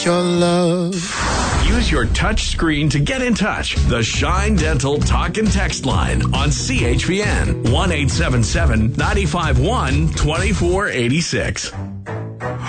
your love. Use your touch screen to get in touch. The Shine Dental Talk and Text line on CHPN 1-877-951-2486.